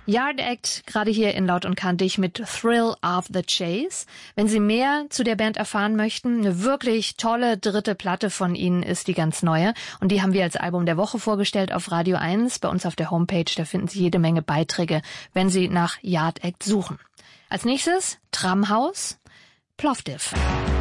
Yard Act, gerade hier in Laut und Kantig mit Thrill of the Chase. Wenn Sie mehr zu der Band erfahren möchten, eine wirklich tolle dritte Platte von ihnen ist die ganz neue. Und die haben wir als Album der Woche vorgestellt auf Radio 1. Bei uns auf der Homepage, da finden Sie jede Menge Beiträge, wenn Sie nach Yard Act suchen. Als nächstes Tramhaus, Plovdiv.